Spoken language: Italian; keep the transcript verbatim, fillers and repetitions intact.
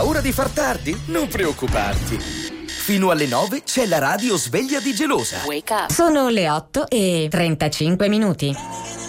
paura di far tardi? Non preoccuparti. Fino alle nove c'è la radio sveglia di Gelosa. Sono le otto e trentacinque minuti.